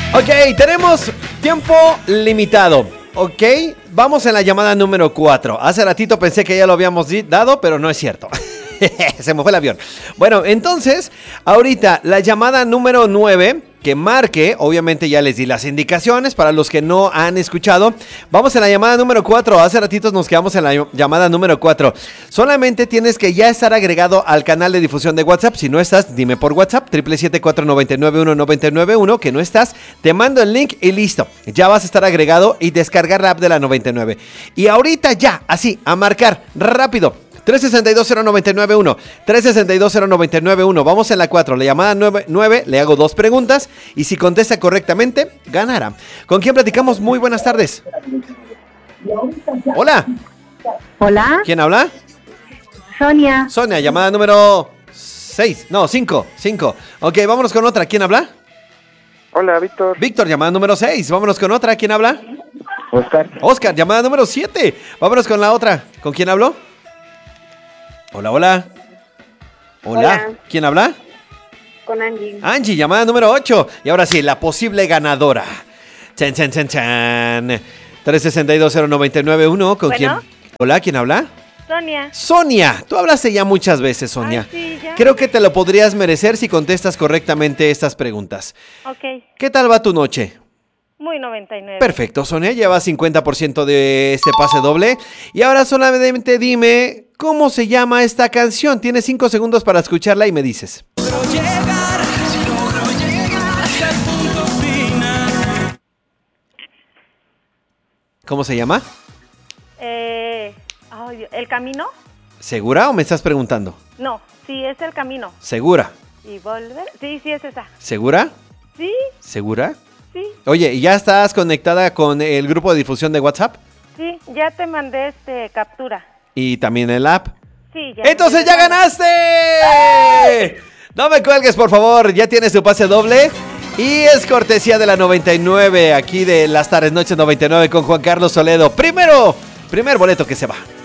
Ok, tenemos tiempo limitado. Ok, vamos en la llamada número 4. Hace ratito pensé que ya lo habíamos dado, pero no es cierto. Se me fue el avión. Bueno, entonces, ahorita la llamada número 9, que marque, obviamente ya les di las indicaciones para los que no han escuchado. Vamos en la llamada número 4. Hace ratitos nos quedamos en la llamada número 4. Solamente tienes que ya estar agregado al canal de difusión de WhatsApp. Si no estás, dime por WhatsApp, 777-499-1991, que no estás. Te mando el link y listo. Ya vas a estar agregado y descargar la app de la 99. Y ahorita ya, así, a marcar, rápido. 362-0991, 362-0991, vamos en la 4, la llamada 9, le hago 2 preguntas y si contesta correctamente, ganará. ¿Con quién platicamos? Muy buenas tardes. Hola. Hola. ¿Quién habla? Sonia. Sonia, llamada número 5. Ok, vámonos con otra. ¿Quién habla? Hola, Víctor. Víctor, llamada número 6. Vámonos con otra. ¿Quién habla? Oscar, llamada número 7. Vámonos con la otra. ¿Con quién hablo? Hola. Hola. ¿Quién habla? Con Angie. Angie, llamada número 8. Y ahora sí, la posible ganadora. Chan. 362-0991. ¿Con quién? Hola, ¿quién habla? Sonia. Sonia, tú hablaste ya muchas veces, Sonia. Ay, sí, ya. Creo que te lo podrías merecer si contestas correctamente estas preguntas. Ok. ¿Qué tal va tu noche? Muy 99. Perfecto, Sonia, llevas 50% de este pase doble. Y ahora solamente dime, ¿cómo se llama esta canción? Tienes 5 segundos para escucharla y me dices. ¿Cómo se llama? ¿El camino? ¿Segura o me estás preguntando? No, sí, es el camino. ¿Segura? ¿Y volver? Sí, es esa. ¿Segura? Sí, ¿Segura? sí, Oye, ¿y ya estás conectada con el grupo de difusión de WhatsApp? sí, ya te mandé captura. ¿Y también el app? Sí, ya. ¡Entonces ya ganaste! No me cuelgues, por favor. Ya tienes tu pase doble. Y es cortesía de la 99, aquí de las tardes noches 99 con Juan Carlos Soledo. Primer boleto que se va.